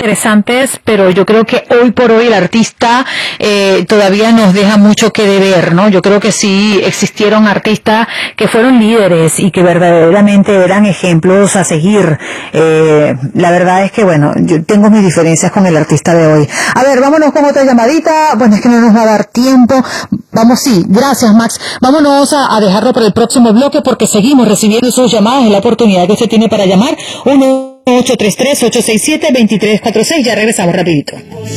interesantes, pero yo creo que hoy por hoy el artista todavía nos deja mucho que deber, ¿no? Yo creo que sí existieron artistas que fueron líderes y que verdaderamente eran ejemplos a seguir. La verdad es que, bueno, yo tengo mis diferencias con el artista de hoy. A ver, vámonos con otra llamadita. Bueno, es que no nos va a dar tiempo. Vamos, sí, gracias, Max. Vámonos a dejarlo para el próximo bloque porque seguimos recibiendo sus llamadas. Es la oportunidad que usted tiene para llamar. 1-833-867-2346. Ya regresamos rapidito.